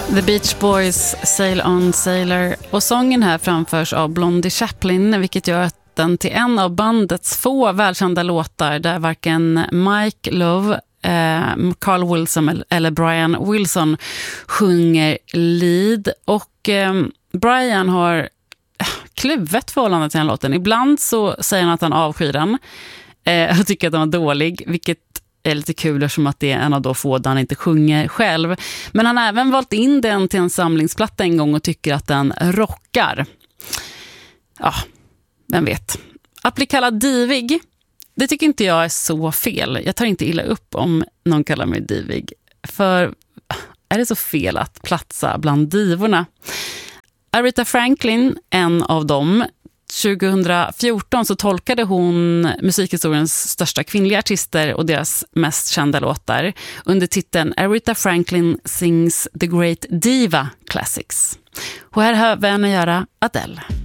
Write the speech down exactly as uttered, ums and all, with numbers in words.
The Beach Boys, Sail On Sailor. Och sången här framförs av Blondie Chaplin, vilket gör att den till en av bandets få välkända låtar där varken Mike Love, eh, Carl Wilson eller Brian Wilson sjunger lead. Och eh, Brian har kluvet förhållande till den låten. Ibland så säger han att han avskyr den eh, och tycker att den var dålig, vilket är lite kul som att det är en av de få där han inte sjunger själv. Men han har även valt in den till en samlingsplatta en gång och tycker att den rockar. Ja, vem vet. Att bli kallad divig, det tycker inte jag är så fel. Jag tar inte illa upp om någon kallar mig divig. För är det så fel att platsa bland divorna? Aretha Franklin, en av dem, tjugohundrafjorton så tolkade hon musikhistoriens största kvinnliga artister och deras mest kända låtar under titeln Aretha Franklin Sings The Great Diva Classics. Och här hör vi henne göra Adele.